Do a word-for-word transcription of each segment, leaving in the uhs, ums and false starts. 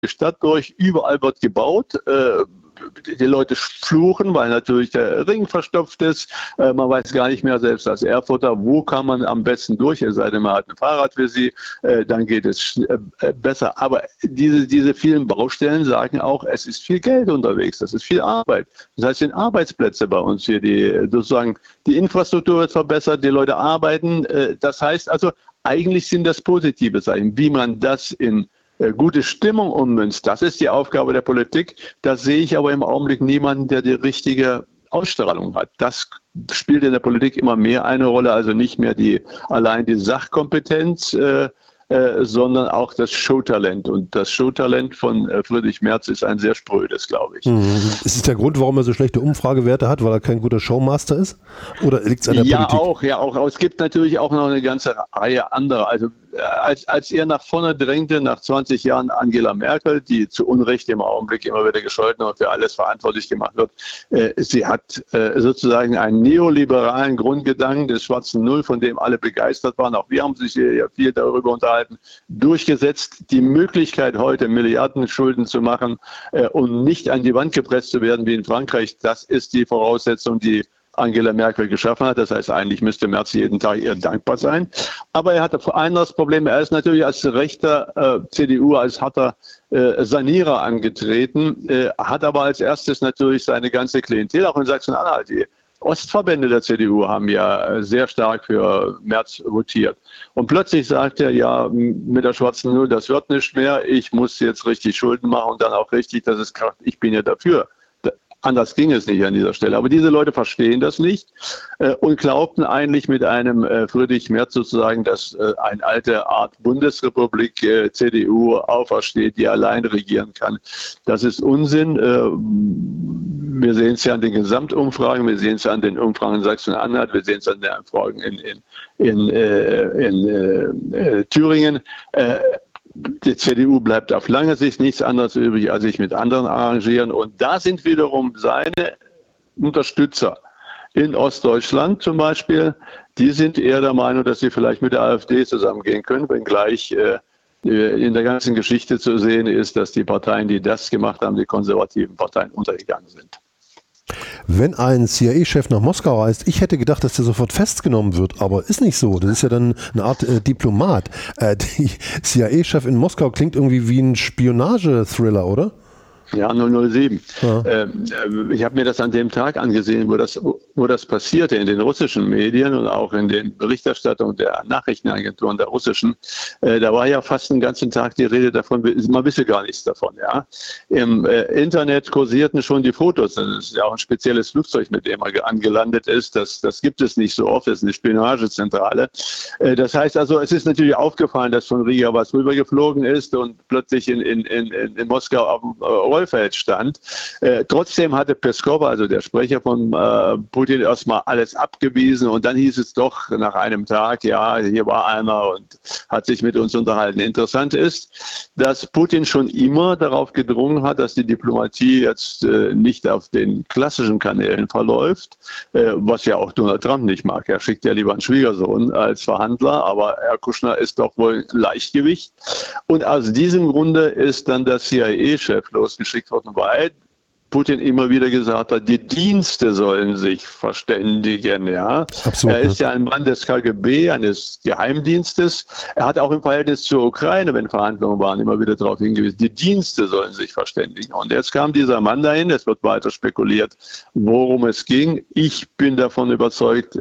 Stadt durch, überall wird gebaut. Äh, die Leute fluchen, weil natürlich der Ring verstopft ist. Äh, man weiß gar nicht mehr, selbst als Erfurter, wo kann man am besten durch, es sei denn, man hat ein Fahrrad für sie, äh, dann geht es äh, besser. Aber diese, diese vielen Baustellen sagen auch, es ist viel Geld unterwegs, das ist viel Arbeit. Das heißt, es sind Arbeitsplätze bei uns hier, die sozusagen, die Infrastruktur wird verbessert, die Leute arbeiten. Äh, das heißt also, eigentlich sind das positive Zeichen. Wie man das in gute Stimmung ummünzt, das ist die Aufgabe der Politik. Da sehe ich aber im Augenblick niemanden, der die richtige Ausstrahlung hat. Das spielt in der Politik immer mehr eine Rolle, also nicht mehr die allein die Sachkompetenz, äh, äh, sondern auch das Showtalent. Und das Showtalent von äh, Friedrich Merz ist ein sehr sprödes, glaube ich. Mhm. Ist es der Grund, warum er so schlechte Umfragewerte hat, weil er kein guter Showmaster ist? Oder liegt es an der ja, Politik? Auch, ja, auch. Es gibt natürlich auch noch eine ganze Reihe anderer. Also Als, als er nach vorne drängte, nach zwanzig Jahren Angela Merkel, die zu Unrecht im Augenblick immer wieder gescholten und für alles verantwortlich gemacht wird, äh, sie hat äh, sozusagen einen neoliberalen Grundgedanken des schwarzen Null, von dem alle begeistert waren, auch wir haben sich ja viel darüber unterhalten, durchgesetzt. Die Möglichkeit heute Milliardenschulden zu machen äh, und nicht an die Wand gepresst zu werden wie in Frankreich, das ist die Voraussetzung, die Angela Merkel geschaffen hat. Das heißt, eigentlich müsste Merz jeden Tag ihr dankbar sein. Aber er hatte vor allem das Problem, er ist natürlich als rechter äh, C D U, als harter äh, Sanierer angetreten, äh, hat aber als erstes natürlich seine ganze Klientel, auch in Sachsen-Anhalt, die Ostverbände der C D U haben ja sehr stark für Merz votiert. Und plötzlich sagt er, ja, mit der schwarzen Null, das wird nicht mehr, ich muss jetzt richtig Schulden machen und dann auch richtig, dass es kracht, ich bin ja dafür. Anders ging es nicht an dieser Stelle. Aber diese Leute verstehen das nicht äh, und glaubten eigentlich mit einem äh, Friedrich Merz sozusagen, dass äh, eine alte Art Bundesrepublik äh, C D U aufersteht, die allein regieren kann. Das ist Unsinn. Äh, wir sehen es ja an den Gesamtumfragen, wir sehen es an den Umfragen in Sachsen-Anhalt, wir sehen es an den Umfragen in, in, in, äh, in äh, Thüringen. Äh, Die C D U bleibt auf lange Sicht nichts anderes übrig, als sich mit anderen arrangieren. Und da sind wiederum seine Unterstützer in Ostdeutschland zum Beispiel, die sind eher der Meinung, dass sie vielleicht mit der AfD zusammengehen können, wenngleich äh, in der ganzen Geschichte zu sehen ist, dass die Parteien, die das gemacht haben, die konservativen Parteien untergegangen sind. Wenn ein C I A-Chef nach Moskau reist, ich hätte gedacht, dass der sofort festgenommen wird, aber ist nicht so. Das ist ja dann eine Art äh, Diplomat. Äh, die C I A-Chef in Moskau klingt irgendwie wie ein Spionage-Thriller, oder? Ja, null null sieben. Ja. Ähm, ich habe mir das an dem Tag angesehen, wo das, wo das passierte, in den russischen Medien und auch in den Berichterstattungen der Nachrichtenagenturen der russischen. Äh, da war ja fast den ganzen Tag die Rede davon, man wisse gar nichts davon. Ja. Im äh, Internet kursierten schon die Fotos. Das ist ja auch ein spezielles Flugzeug, mit dem er angelandet ist. Das, das gibt es nicht so oft. Das ist eine Spionagezentrale. Äh, das heißt also, es ist natürlich aufgefallen, dass von Riga was rübergeflogen ist und plötzlich in, in, in, in Moskau auf dem äh, Rollfeld stand. Äh, trotzdem hatte Peskov, also der Sprecher von äh, Putin, erstmal alles abgewiesen und dann hieß es doch nach einem Tag, ja, hier war einer und hat sich mit uns unterhalten. Interessant ist, dass Putin schon immer darauf gedrungen hat, dass die Diplomatie jetzt äh, nicht auf den klassischen Kanälen verläuft, äh, was ja auch Donald Trump nicht mag. Er schickt ja lieber einen Schwiegersohn als Verhandler, aber Herr Kushner ist doch wohl Leichtgewicht. Und aus diesem Grunde ist dann der C I A-Chef losgeschickt worden, weil Putin immer wieder gesagt hat, die Dienste sollen sich verständigen. Ja. Absolut, er ist ja ein Mann des K G B, eines Geheimdienstes. Er hat auch im Verhältnis zur Ukraine, wenn Verhandlungen waren, immer wieder darauf hingewiesen, die Dienste sollen sich verständigen. Und jetzt kam dieser Mann dahin, es wird weiter spekuliert, worum es ging. Ich bin davon überzeugt,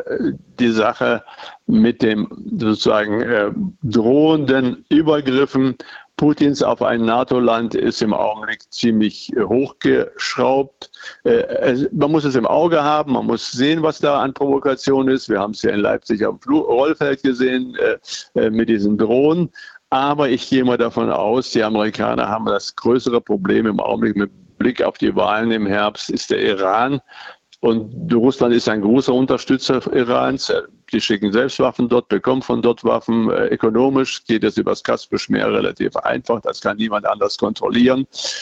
die Sache mit dem sozusagen drohenden Übergriffen Putins auf ein NATO-Land ist im Augenblick ziemlich äh, hochgeschraubt. Äh, es, man muss es im Auge haben, man muss sehen, was da an Provokation ist. Wir haben es ja in Leipzig am Fl- Rollfeld gesehen äh, äh, mit diesen Drohnen. Aber ich gehe mal davon aus, die Amerikaner haben das größere Problem im Augenblick mit Blick auf die Wahlen im Herbst, ist der Iran. Und Russland ist ein großer Unterstützer Irans. Die schicken selbst Waffen dort, bekommen von dort Waffen. Äh, ökonomisch geht es über das Kaspische Meer relativ einfach. Das kann niemand anders kontrollieren.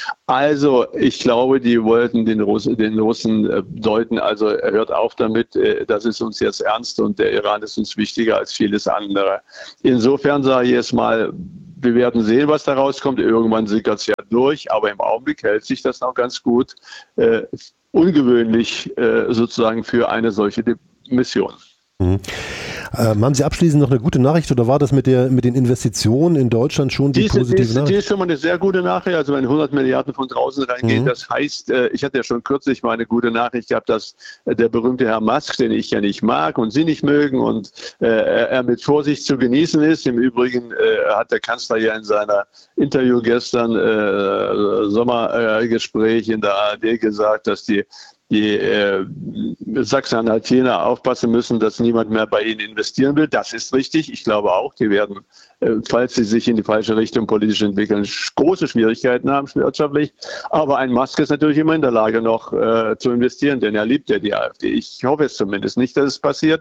Also ich glaube, die wollten den Russen, den Russen äh, deuten, also hört auf damit, äh, das ist uns jetzt ernst und der Iran ist uns wichtiger als vieles andere. Insofern sage ich jetzt mal, wir werden sehen, was da rauskommt. Irgendwann sickert es ja durch, aber im Augenblick hält sich das noch ganz gut. Äh, ungewöhnlich äh, sozusagen für eine solche Mission. Mhm. Ähm, haben Sie abschließend noch eine gute Nachricht oder war das mit, der, mit den Investitionen in Deutschland schon die, die positive die, Nachricht? Die ist schon mal eine sehr gute Nachricht, also wenn hundert Milliarden von draußen reingehen, mhm. das heißt, äh, ich hatte ja schon kürzlich mal eine gute Nachricht gehabt, dass äh, der berühmte Herr Musk, den ich ja nicht mag und Sie nicht mögen und äh, er mit Vorsicht zu genießen ist. Im Übrigen äh, hat der Kanzler ja in seiner Interview gestern, äh, Sommergespräch äh, in der A R D gesagt, dass die die äh, Sachsen-Anhaltiner aufpassen müssen, dass niemand mehr bei ihnen investieren will. Das ist richtig. Ich glaube auch, die werden, äh, falls sie sich in die falsche Richtung politisch entwickeln, große Schwierigkeiten haben, wirtschaftlich. Aber ein Musk ist natürlich immer in der Lage, noch äh, zu investieren, denn er liebt ja die AfD. Ich hoffe es zumindest nicht, dass es passiert.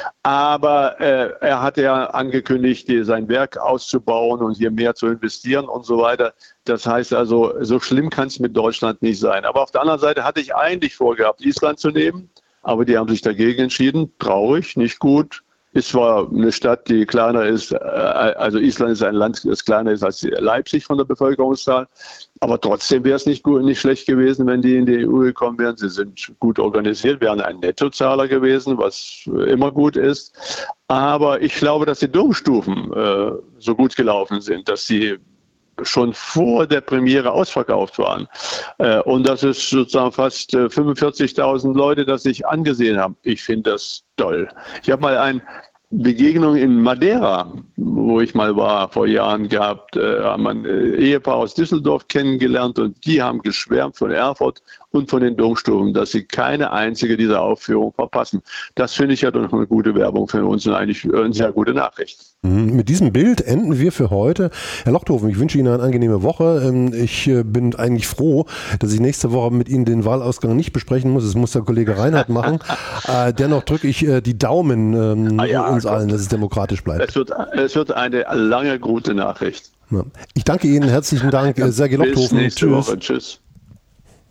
Aber äh, er hat ja angekündigt, die, sein Werk auszubauen und hier mehr zu investieren und so weiter. Das heißt also, so schlimm kann es mit Deutschland nicht sein. Aber auf der anderen Seite hatte ich eigentlich vorgehabt, Island zu nehmen. Aber die haben sich dagegen entschieden. Traurig, nicht gut. Ist zwar eine Stadt, die kleiner ist, also Island ist ein Land, das kleiner ist als Leipzig von der Bevölkerungszahl. Aber trotzdem wäre es nicht gut, nicht schlecht gewesen, wenn die in die E U gekommen wären. Sie sind gut organisiert, wären ein Nettozahler gewesen, was immer gut ist. Aber ich glaube, dass die Domstufen äh, so gut gelaufen sind, dass sie schon vor der Premiere ausverkauft waren. Äh, und das ist sozusagen fast äh, fünfundvierzigtausend Leute, das sich angesehen haben. Ich finde das toll. Ich habe mal eine Begegnung in Madeira, wo ich mal war, vor Jahren gehabt, äh, haben ein Ehepaar aus Düsseldorf kennengelernt und die haben geschwärmt von Erfurt und von den Domstufen, dass sie keine einzige dieser Aufführungen verpassen. Das finde ich ja doch eine gute Werbung für uns und eigentlich eine sehr gute Nachricht. Mit diesem Bild enden wir für heute. Herr Lochthofen, ich wünsche Ihnen eine angenehme Woche. Ich bin eigentlich froh, dass ich nächste Woche mit Ihnen den Wahlausgang nicht besprechen muss. Das muss der Kollege Reinhardt machen. Dennoch drücke ich die Daumen ah ja, uns Gott. allen, dass es demokratisch bleibt. Es wird, es wird eine lange gute Nachricht. Ich danke Ihnen, herzlichen Dank, Sergej Lochthofen. Bis nächste Woche. Tschüss.